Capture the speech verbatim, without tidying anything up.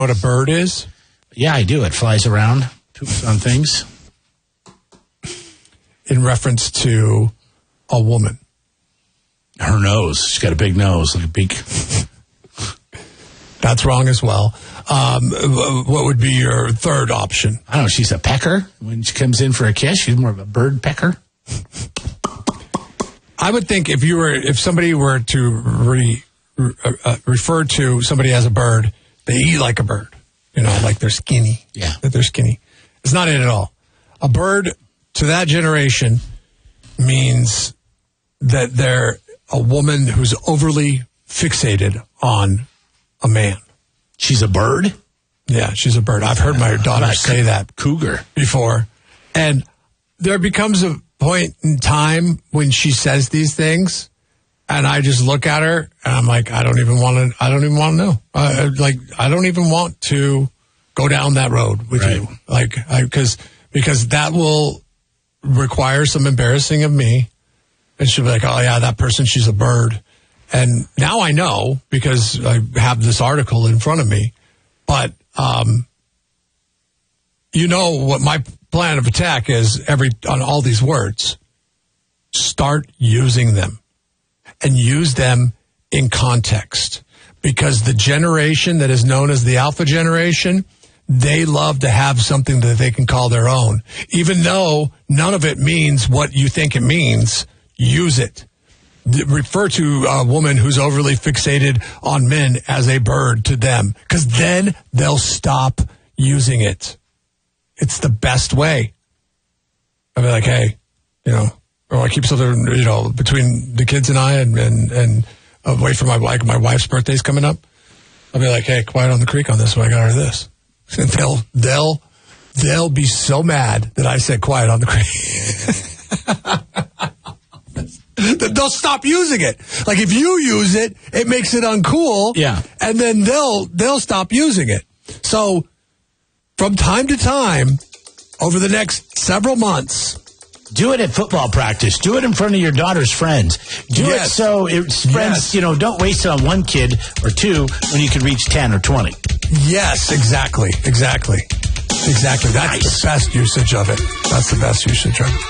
what a bird is? Yeah, I do. It flies around, poops on things. In reference to a woman. Her nose. She's got a big nose, like a big... That's wrong as well. Um, what would be your third option? I don't know. She's a pecker. When she comes in for a kiss, she's more of a bird pecker. I would think if you were, if somebody were to re, uh, refer to somebody as a bird, they eat like a bird. You know, like they're skinny. Yeah. That they're skinny. It's not it at all. A bird to that generation means that they're a woman who's overly fixated on a man. She's a bird? Yeah, she's a bird. I've heard my daughter Like say that cougar before. And there becomes a point in time when she says these things, and I just look at her, and I'm like, I don't even want to, I don't even want to know. Uh, like, I don't even want to go down that road with Right. you. Like, I, cause, because that will require some embarrassing of me. And she'll be like, oh yeah, that person, she's a bird. And now I know because I have this article in front of me. But, um, you know what my plan of attack is every on all these words. Start using them and use them in context. Because the generation that is known as the alpha generation, they love to have something that they can call their own. Even though none of it means what you think it means, use it. Refer to a woman who's overly fixated on men as a bird to them, because then they'll stop using it. It's the best way. I'll be like, hey, you know, or I keep something, you know, between the kids and I, and and, and away from my like my wife's birthday's coming up. I'll be like, hey, quiet on the creek on this one. I got her this, and they'll they'll they'll be so mad that I said quiet on the creek. They'll stop using it. Like if you use it, it makes it uncool. Yeah. And then they'll they'll stop using it. So from time to time, over the next several months, do it at football practice. Do it in front of your daughter's friends. Do Yes. it so it's friends, Yes. you know, don't waste it on one kid or two when you can reach ten or twenty. yes, exactly, exactly, exactly. That's Nice. the best usage of it. That's the best usage of it.